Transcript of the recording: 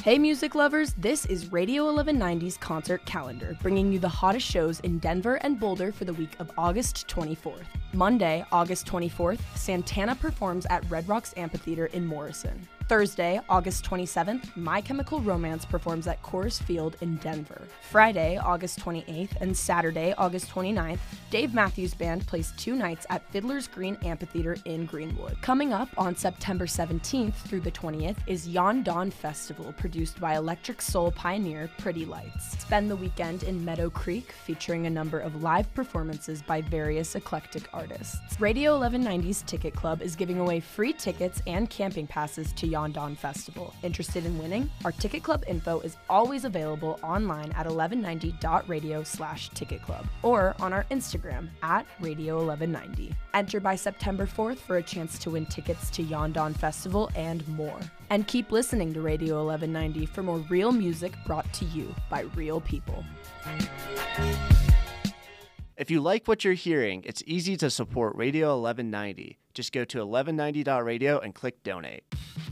Hey music lovers, this is Radio 1190's concert calendar, bringing you the hottest shows in Denver and Boulder for the week of August 24th. Monday, August 24th, Santana performs at Red Rocks Amphitheater in Morrison. Thursday, August 27th, My Chemical Romance performs at Coors Field in Denver. Friday, August 28th, and Saturday, August 29th, Dave Matthews Band plays 2 nights at Fiddler's Green Amphitheater in Greenwood. Coming up on September 17th through the 20th is Yon Dawn Festival, produced by electric soul pioneer Pretty Lights. Spend the weekend in Meadow Creek, featuring a number of live performances by various eclectic artists. Radio 1190's Ticket Club is giving away free tickets and camping passes to Yon Dawn Festival. Interested in winning? Our Ticket Club info is always available online at 1190.radio/ticketclub or on our Instagram at Radio 1190. Enter by September 4th for a chance to win tickets to Yon Dawn Festival and more. And keep listening to Radio 1190 for more real music brought to you by real people. If you like what you're hearing, it's easy to support Radio 1190. Just go to 1190.radio and click donate.